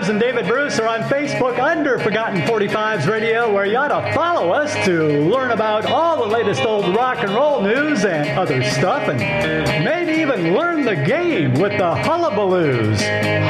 45s and David Bruce are on Facebook under Forgotten 45s Radio, where you ought to follow us to learn about all the latest old rock and roll news and other stuff, and maybe even learn the game with the Hullabaloos.